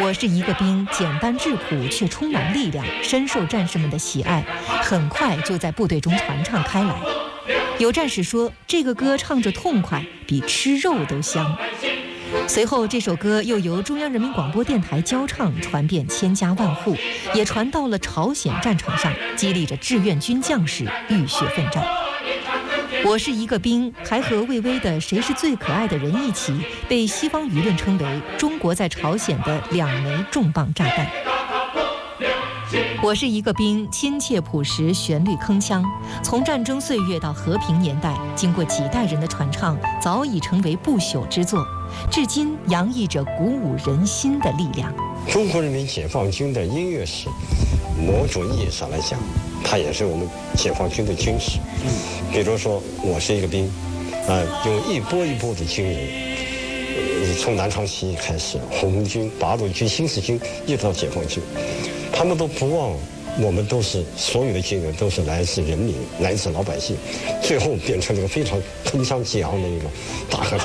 我是一个兵简单质朴却充满力量，深受战士们的喜爱，很快就在部队中传唱开来。有战士说，这个歌唱着痛快，比吃肉都香。随后这首歌又由中央人民广播电台交唱，传遍千家万户，也传到了朝鲜战场上，激励着志愿军将士浴血奋战。我是一个兵还和魏巍的谁是最可爱的人一起，被西方舆论称为中国在朝鲜的2枚重磅炸弹。我是一个兵亲切朴实，旋律铿锵，从战争岁月到和平年代，经过几代人的传唱，早已成为不朽之作，至今洋溢着鼓舞人心的力量。 中国人民解放军的音乐史，某种意义上来讲，它也是我们解放军的军史。比如说，我是一个兵，用一波一波的军人，从南昌起义开始，红军、八路军、新四军，一直到解放军，他们都不忘，我们都是所有的军人都是来自人民，来自老百姓，最后变成了一个非常铿锵激昂的一个大合唱。